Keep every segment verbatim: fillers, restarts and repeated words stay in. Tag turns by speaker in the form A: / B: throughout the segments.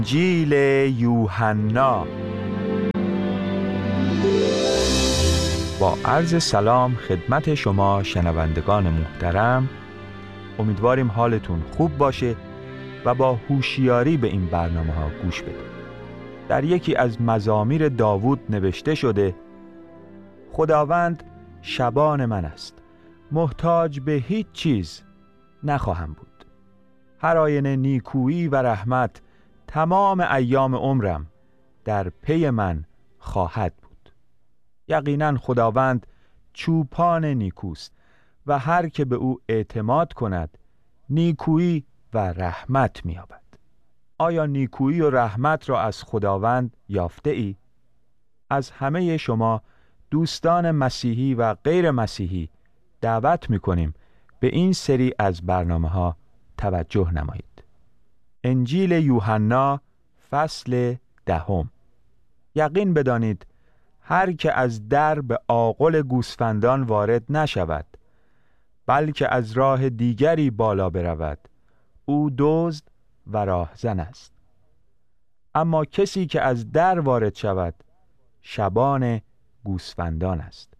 A: انجیل یوحنا. با عرض سلام خدمت شما شنوندگان محترم، امیدواریم حالتون خوب باشه و با هوشیاری به این برنامه ها گوش بدید. در یکی از مزامیر داوود نوشته شده: خداوند شبان من است، محتاج به هیچ چیز نخواهم بود. هر آینه نیکویی و رحمت تمام ایام عمرم در پی من خواهد بود. یقینا خداوند چوپان نیکوست و هر که به او اعتماد کند نیکویی و رحمت می‌یابد. آیا نیکویی و رحمت را از خداوند یافته ای؟ از همه شما دوستان مسیحی و غیر مسیحی دعوت می‌کنیم به این سری از برنامه‌ها توجه نمایید. انجیل یوحنا فصل دهم. یقین بدانید هر که از در به آغل گوسفندان وارد نشود، بلکه از راه دیگری بالا برود، او دزد و راهزن است. اما کسی که از در وارد شود شبان گوسفندان است.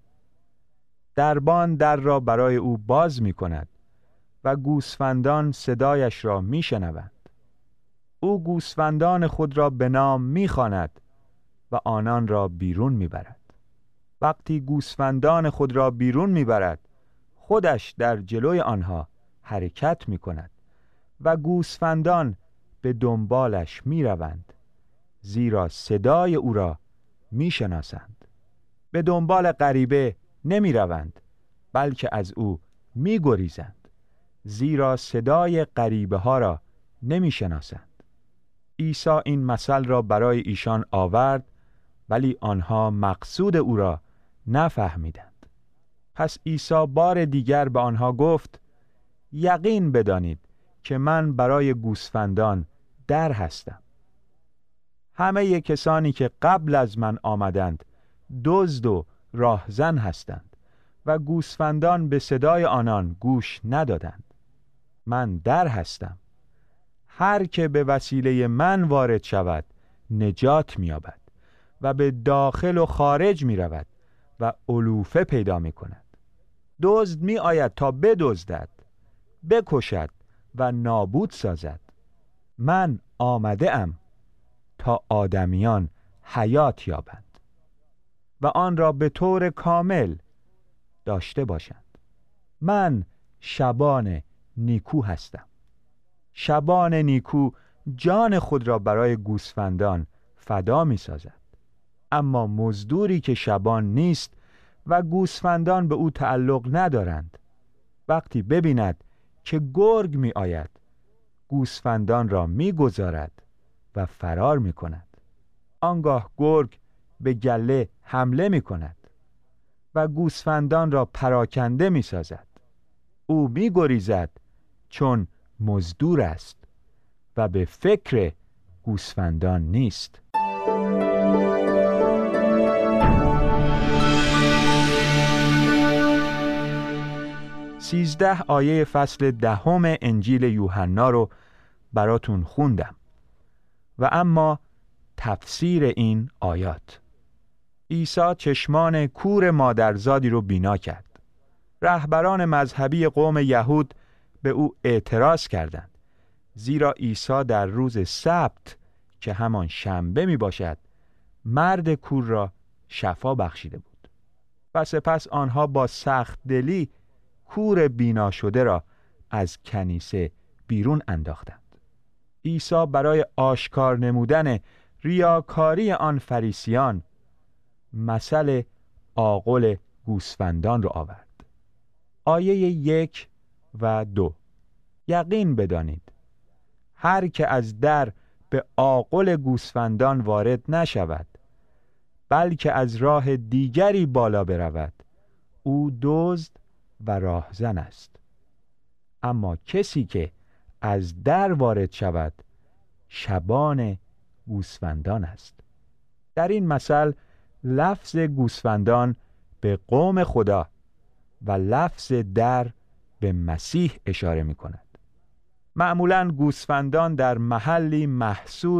A: دربان در را برای او باز می کند و گوسفندان صدایش را می شنوند. او گوسفندان خود را به نام می خواند و آنان را بیرون می برد. وقتی گوسفندان خود را بیرون می برد، خودش در جلوی آنها حرکت می کند و گوسفندان به دنبالش می روند، زیرا صدای او را می شناسند. به دنبال غریبه نمی روند، بلکه از او می گریزند، زیرا صدای غریبه ها را نمی شناسند. عیسی این مثل را برای ایشان آورد، ولی آنها مقصود او را نفهمیدند. پس عیسی بار دیگر به آنها گفت: یقین بدانید که من برای گوسفندان در هستم. همه کسانی که قبل از من آمدند دزد و راهزن هستند و گوسفندان به صدای آنان گوش ندادند. من در هستم. هر که به وسیله من وارد شود نجات می‌یابد و به داخل و خارج می‌رود و علوفه پیدا می‌کند. دزد می‌آید تا بدزدد، بکشد و نابود سازد. من آمده ام تا آدمیان حیات یابند و آن را به طور کامل داشته باشند. من شبان نیکو هستم. شبان نیکو جان خود را برای گوسفندان فدا می سازد. اما مزدوری که شبان نیست و گوسفندان به او تعلق ندارند، وقتی ببیند که گرگ می آید، گوسفندان را می گذارد و فرار می کند. آنگاه گرگ به گله حمله می کند و گوسفندان را پراکنده می سازد. او می گریزد چون مزدور است و به فکر گوسفندان نیست. سیزده آیه فصل دهم انجیل یوحنا رو براتون خوندم و اما تفسیر این آیات. عیسی چشمان کور مادرزادی رو بینا کرد. رهبران مذهبی قوم یهود به او اعتراض کردند، زیرا عیسی در روز سبت که همان شنبه می باشد مرد کور را شفا بخشیده بود و سپس آنها با سخت دلی کور بینا شده را از کنیسه بیرون انداختند. عیسی برای آشکار نمودن ریاکاری آن فریسیان مثل آغل گوسفندان را آورد. آیه یک و دو: یقین بدانید هر که از در به آغل گوسفندان وارد نشود، بلکه از راه دیگری بالا برود، او دزد و راهزن است. اما کسی که از در وارد شود شبان گوسفندان است. در این مثل لفظ گوسفندان به قوم خدا و لفظ در به مسیح اشاره می کند. معمولاً گوسفندان در محلی محصور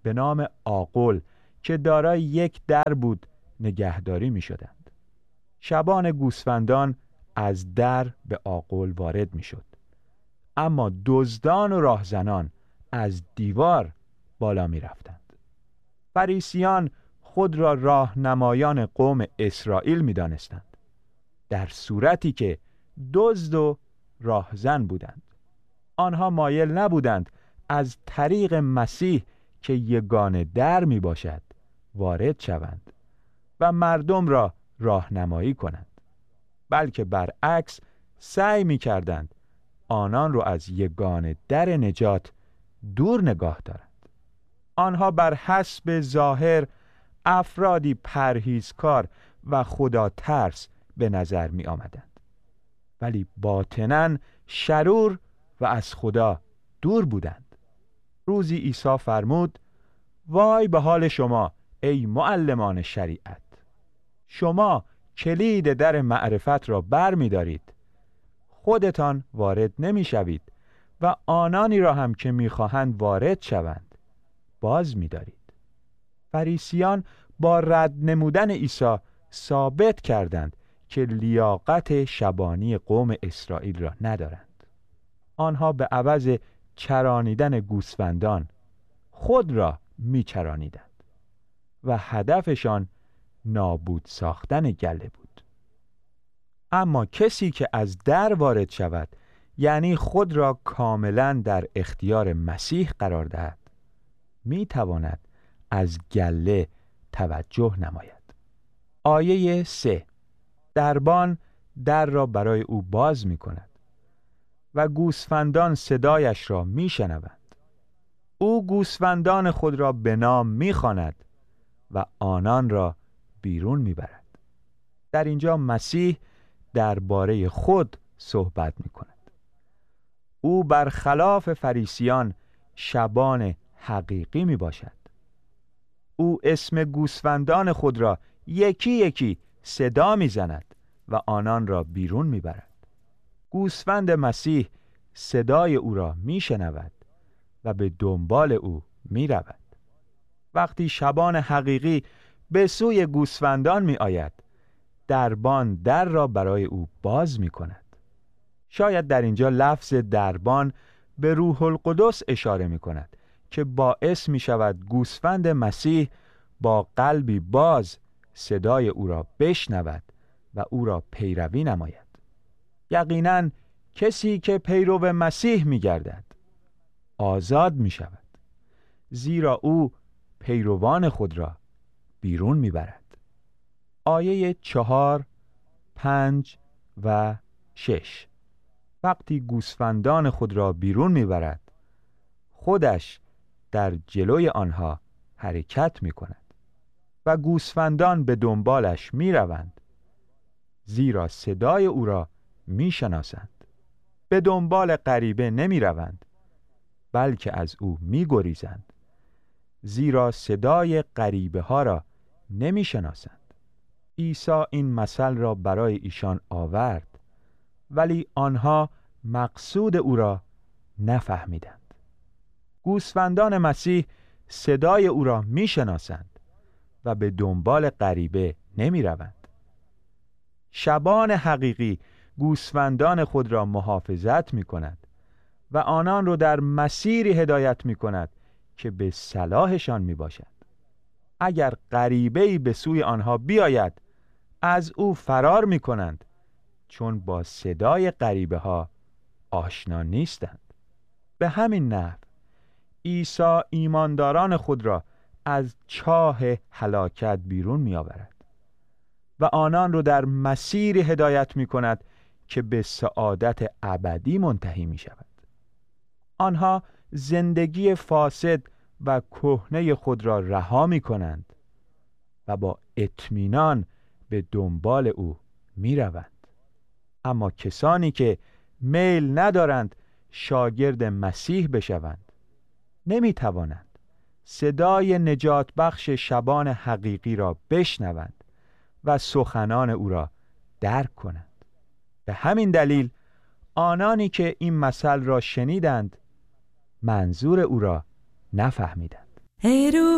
A: به نام آغل که دارای یک در بود نگهداری می شدند. شبان گوسفندان از در به آغل وارد می شد، اما دزدان و راهزنان از دیوار بالا می رفتند. فریسیان خود را راهنمایان قوم اسرائیل می دانستند، در صورتی که دزد و راهزن بودند. آنها مایل نبودند از طریق مسیح که یگانه در می باشد وارد شوند و مردم را راهنمایی کنند، بلکه برعکس سعی می کردند آنان را از یگانه در نجات دور نگاه دارند. آنها بر حسب ظاهر افرادی پرهیزکار و خدا ترس به نظر می آمدند، ولی باطناً شرور و از خدا دور بودند. روزی عیسی فرمود: وای به حال شما ای معلمان شریعت، شما کلید در معرفت را بر می دارید، خودتان وارد نمی شوید و آنانی را هم که می خواهند وارد شوند باز می دارید. فریسیان با رد نمودن عیسی ثابت کردند که لیاقت شبانی قوم اسرائیل را ندارند. آنها به عوض چرانیدن گوسفندان خود را می چرانیدند و هدفشان نابود ساختن گله بود. اما کسی که از در وارد شود، یعنی خود را کاملا در اختیار مسیح قرار دهد، می تواند از گله توجه نماید. آیه سه: دربان در را برای او باز می کند و گوسفندان صدایش را می شنوند. او گوسفندان خود را به نام می خواند و آنان را بیرون می برد. در اینجا مسیح درباره خود صحبت می کند. او برخلاف فریسیان شبان حقیقی می باشد. او اسم گوسفندان خود را یکی یکی صدا می زند و آنان را بیرون می برد. گوسفند مسیح صدای او را می شنود و به دنبال او می رود. وقتی شبان حقیقی به سوی گوسفندان می آید، دربان در را برای او باز می کند. شاید در اینجا لفظ دربان به روح القدس اشاره می کند که باعث می شود گوسفند مسیح با قلبی باز صدای او را بشنود و او را پیروی نماید. یقیناً کسی که پیرو مسیح می گردد آزاد می شود، زیرا او پیروان خود را بیرون می برد. آیه چهار، پنج و شش: وقتی گوسفندان خود را بیرون می برد، خودش در جلوی آنها حرکت می کند و گوسفندان به دنبالش می روند، زیرا صدای او را می شناسند. به دنبال غریبه نمی روند، بلکه از او می گریزند، زیرا صدای غریبه ها را نمی شناسند. عیسی این مثل را برای ایشان آورد، ولی آنها مقصود او را نفهمیدند. گوسفندان مسیح صدای او را می شناسند و به دنبال غریبه نمی روند. شبان حقیقی گوسفندان خود را محافظت می کند و آنان را در مسیری هدایت می کند که به صلاحشان می باشد. اگر غریبه‌ای به سوی آنها بیاید، از او فرار می کنند، چون با صدای غریبه ها آشنا نیستند. به همین نحو عیسی ایمانداران خود را از چاه هلاکت بیرون می آورد و آنان را در مسیری هدایت می کند که به سعادت ابدی منتهی می شود. آنها زندگی فاسد و کهنه خود را رها می کنند و با اطمینان به دنبال او می روند. اما کسانی که میل ندارند شاگرد مسیح بشوند، نمی توانند صدای نجات بخش شبان حقیقی را بشنوند و سخنان او را درک کنند. به همین دلیل آنانی که این مثل را شنیدند منظور او را نفهمیدند.
B: ای